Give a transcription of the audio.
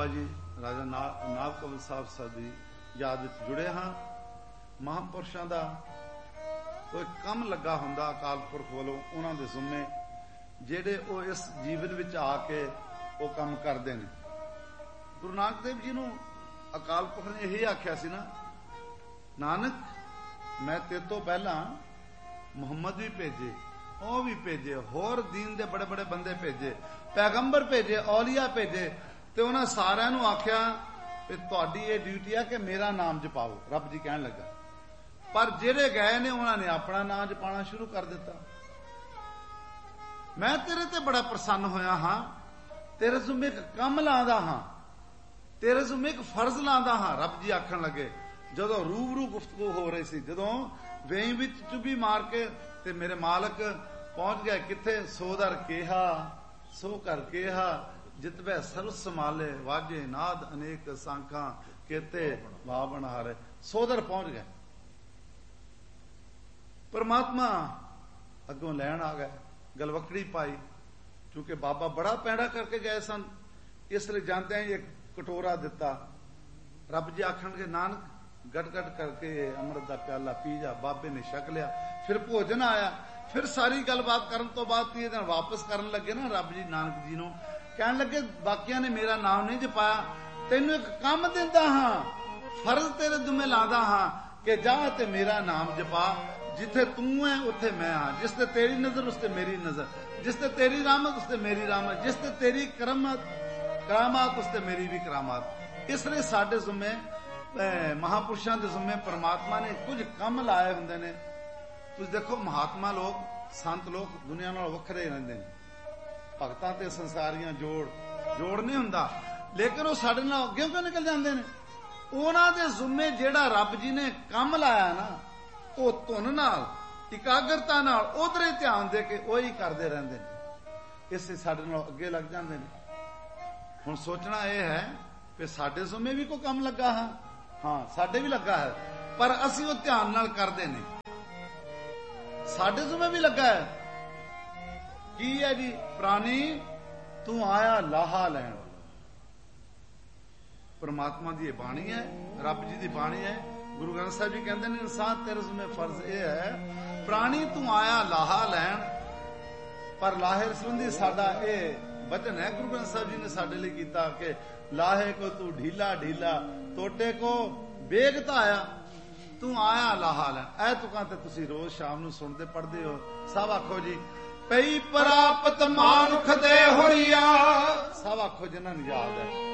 ਬਾਬਾ ਜੀ ਰਾਜਾ ਨਾਭ ਕਮਲ ਸਾਹਿਬ ਦੀ ਯਾਦ ਵਿੱਚ ਜੁੜੇ ਹਾਂ। ਮਹਾਂਪੁਰਸ਼ਾਂ ਦਾ ਕੋਈ ਕੰਮ ਲੱਗਾ ਹੁੰਦਾ ਅਕਾਲ ਪੁਰਖ ਵੱਲੋਂ, ਉਹਨਾਂ ਦੇ ਜ਼ਿੰਮੇ ਜਿਹੜੇ ਉਹ ਇਸ ਜੀਵਨ ਵਿੱਚ ਆ ਕੇ ਉਹ ਕੰਮ ਕਰਦੇ ਨੇ। ਗੁਰੂ ਨਾਨਕ ਦੇਵ ਜੀ ਨੂੰ ਅਕਾਲ ਪੁਰਖ ਨੇ ਇਹੀ ਆਖਿਆ ਸੀ ਨਾ, ਨਾਨਕ ਮੈਂ ਤੇਰੇ ਤੋਂ ਪਹਿਲਾਂ ਮੁਹੰਮਦ ਵੀ ਭੇਜੇ, ਉਹ ਵੀ ਭੇਜੇ, ਹੋਰ ਦੀਨ ਦੇ ਬੜੇ ਬੜੇ ਬੰਦੇ ਭੇਜੇ, ਪੈਗੰਬਰ ਭੇਜੇ, ਔਲੀਆ ਭੇਜੇ, ਤੇ ਉਹਨਾਂ ਸਾਰਿਆਂ ਨੂੰ ਆਖਿਆ ਕਿ ਤੁਹਾਡੀ ਇਹ ਡਿਊਟੀ ਹੈ ਕਿ ਮੇਰਾ ਨਾਮ ਜਪਾਓ। ਰੱਬ ਜੀ ਕਹਿਣ ਲੱਗਾ, ਪਰ ਜਿਹੜੇ ਗਏ ਨੇ ਉਹਨਾਂ ਨੇ ਆਪਣਾ ਨਾਮ ਜਪਾਣਾ ਸ਼ੁਰੂ ਕਰ ਦਿੱਤਾ। ਮੈਂ ਤੇਰੇ ਤੇ ਬੜਾ ਪ੍ਰਸੰਨ ਹੋਇਆ ਹਾਂ, ਤੇਰੇ ਜ਼ਿੰਮੇ ਇੱਕ ਕੰਮ ਲਾਉਂਦਾ ਹਾਂ, ਤੇਰੇ ਜ਼ਿੰਮੇ ਇੱਕ ਫਰਜ਼ ਲਾਉਂਦਾ ਹਾਂ। ਰੱਬ ਜੀ ਆਖਣ ਲੱਗੇ, ਜਦੋਂ ਰੂਬਰੂ ਗੁਫ਼ਤਗੂ ਹੋ ਰਹੀ ਸੀ, ਜਦੋਂ ਵੇਈ ਵਿੱਚ ਚੁੱਭੀ ਮਾਰ ਕੇ ਤੇ ਮੇਰੇ ਮਾਲਕ ਪਹੁੰਚ ਗਏ ਕਿੱਥੇ, ਸੋਦਰ ਕਿਹਾ ਸੋ ਕਰ ਕਿਹਾ, ਜਿਤਬੈ ਸਰਬ ਸਮਾਲੇ ਵਾਜੇ ਨਾਦ ਅਨੇਕ ਸਾਂਖਾਂ ਕੇਤੇ ਵਾਵਣ ਹਾਰੇ। ਸੋਦਰ ਪਹੁੰਚ ਗਏ, ਪਰਮਾਤਮਾ ਅੱਗੋਂ ਲੈਣ ਆ ਗਏ, ਗਲਵਕੜੀ ਪਾਈ। ਕਿਉਂਕਿ ਬਾਬਾ ਬੜਾ ਪੈੜਾ ਕਰਕੇ ਗਏ ਸਨ, ਇਸ ਲਈ ਜਾਂਦਿਆਂ ਹੀ ਇੱਕ ਕਟੋਰਾ ਦਿੱਤਾ। ਰੱਬ ਜੀ ਆਖਣਗੇ, ਨਾਨਕ ਗਟ ਗਟ ਕਰਕੇ ਅੰਮ੍ਰਿਤ ਦਾ ਪਿਆਲਾ ਪੀ ਜਾ। ਬਾਬੇ ਨੇ ਛਕ ਲਿਆ, ਫਿਰ ਭੋਜਨ ਆਇਆ। ਫਿਰ ਸਾਰੀ ਗੱਲਬਾਤ ਕਰਨ ਤੋਂ ਬਾਅਦ 30 ਦਿਨ ਵਾਪਸ ਕਰਨ ਲੱਗੇ ਨਾ, ਰੱਬ ਜੀ ਨਾਨਕ ਜੀ ਨੂੰ ਕਹਿਣ ਲੱਗੇ, ਬਾਕੀਆਂ ਨੇ ਮੇਰਾ ਨਾਮ ਨਹੀਂ ਜਪਾਇਆ, ਤੈਨੂੰ ਇੱਕ ਕੰਮ ਦਿੰਦਾ ਹਾਂ, ਫਰਜ਼ ਤੇਰੇ ਦੁਮੇ ਲਾਦਾ ਹਾਂ ਕਿ ਜਾ ਤੇ ਮੇਰਾ ਨਾਮ ਜਪਾ। ਜਿੱਥੇ ਤੂੰ ਹੈ ਉੱਥੇ ਮੈਂ ਹਾਂ, ਜਿਸ ਤੇ ਤੇਰੀ ਨਜ਼ਰ ਉਸ ਤੇ ਮੇਰੀ ਨਜ਼ਰ, ਜਿਸ ਤੇ ਤੇਰੀ ਰਹਿਮਤ ਉਸ ਤੇ ਮੇਰੀ ਰਹਿਮਤ, ਜਿਸ ਤੇ ਤੇਰੀ ਕਰਾਮਾਤ ਉਸ ਤੇ ਮੇਰੀ ਵੀ ਕਰਾਮਾਤ। ਇਸ ਲਈ ਸਾਡੇ ਜ਼ਿੰਮੇ ਮਹਾਂਪੁਰਸ਼ਾਂ ਦੇ ਜ਼ਿੰਮੇ ਪਰਮਾਤਮਾ ਨੇ ਕੁਝ ਕੰਮ ਲਾਏ ਹੁੰਦੇ ਨੇ। ਤੁਸੀਂ ਦੇਖੋ, ਮਹਾਤਮਾ ਲੋਕ, ਸੰਤ ਲੋਕ ਦੁਨੀਆ ਨਾਲ ਵੱਖਰੇ ਰਹਿੰਦੇ ਨੇ। ਭਗਤਾਂ ਤੇ ਸੰਸਾਰੀਆਂ ਜੋੜ ਨਹੀਂ ਹੁੰਦਾ, ਲੇਕਿਨ ਉਹ ਸਾਡੇ ਨਾਲ ਅੱਗੇ ਕਿਉਂ ਨਿਕਲ ਜਾਂਦੇ ਨੇ? ਉਹਨਾਂ ਦੇ ਜ਼ਿੰਮੇ ਜਿਹੜਾ ਰੱਬ ਜੀ ਨੇ ਕੰਮ ਲਾਇਆ ਨਾ, ਉਹ ਧੁਨ ਨਾਲ, ਇਕਾਗਰਤਾ ਨਾਲ, ਉਧਰੇ ਧਿਆਨ ਦੇ ਕੇ ਉਹੀ ਕਰਦੇ ਰਹਿੰਦੇ ਨੇ। ਇਸੇ ਸਾਡੇ ਨਾਲ ਅੱਗੇ ਲੱਗ ਜਾਂਦੇ ਨੇ। ਹੁਣ ਸੋਚਣਾ ਇਹ ਹੈ ਕਿ ਸਾਡੇ ਜ਼ਿੰਮੇ ਵੀ ਕੋਈ ਕੰਮ ਲੱਗਾ ਹੈ। ਹਾਂ, ਸਾਡੇ ਵੀ ਲੱਗਾ ਹੈ, ਪਰ ਅਸੀਂ ਉਹ ਧਿਆਨ ਨਾਲ ਕਰਦੇ ਨੇ। ਸਾਡੇ ਜ਼ਿੰਮੇ ਵੀ ਲੱਗਾ ਹੈ। ਕੀ ਹੈ ਜੀ? ਪ੍ਰਾਣੀ ਤੂੰ ਆਇਆ ਲਾਹਾ ਲੈਣ। ਪਰਮਾਤਮਾ ਦੀ ਇਹ ਬਾਣੀ ਹੈ, ਰੱਬ ਜੀ ਦੀ ਬਾਣੀ ਹੈ। ਗੁਰੂ ਗ੍ਰੰਥ ਸਾਹਿਬ ਜੀ ਕਹਿੰਦੇ ਨੇ, ਇਨਸਾਨ ਤੇਰੇ ਜ਼ਿੰਮੇ ਫਰਜ਼ ਇਹ ਹੈ, ਪ੍ਰਾਣੀ ਤੂੰ ਆਇਆ ਲਾਹਾ ਲੈਣ। ਪਰ ਲਾਹੇ ਸੰਬੰਧੀ ਸਾਡਾ ਇਹ ਵਚਨ ਹੈ, ਗੁਰੂ ਗ੍ਰੰਥ ਸਾਹਿਬ ਜੀ ਨੇ ਸਾਡੇ ਲਈ ਕੀਤਾ ਕਿ ਲਾਹੇ ਕੋ ਤੂੰ ਢੀਲਾ ਢੀਲਾ, ਟੋਟੇ ਕੋ ਬੇਗਤਾ ਆਇਆ, ਤੂੰ ਆਇਆ ਲਾਹਾ ਲੈਣ। ਇਹ ਤੁਕਾਂ ਤੇ ਤੁਸੀਂ ਰੋਜ਼ ਸ਼ਾਮ ਨੂੰ ਸੁਣਦੇ ਪੜ੍ਹਦੇ ਹੋ। ਸਭ ਆਖੋ ਜੀ, ਪਈ ਪ੍ਰਾਪਤ ਮਾਨੁਖ ਦੇ ਹੋਈਆ। ਸਭ ਆਖੋ ਜਿਨ੍ਹਾਂ ਨੂੰ ਯਾਦ ਹੈ।